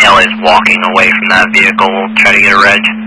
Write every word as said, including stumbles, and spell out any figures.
male is walking away from that vehicle. We'll try to get a reg.